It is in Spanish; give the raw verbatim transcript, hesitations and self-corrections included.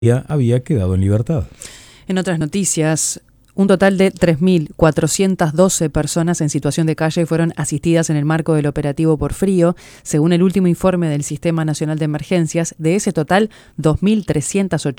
ya había quedado en libertad. En otras noticias, un total de tres mil cuatrocientas doce personas en situación de calle fueron asistidas en el marco del operativo Por Frío, según el último informe del Sistema Nacional de Emergencias. De ese total, dos mil trescientas ochenta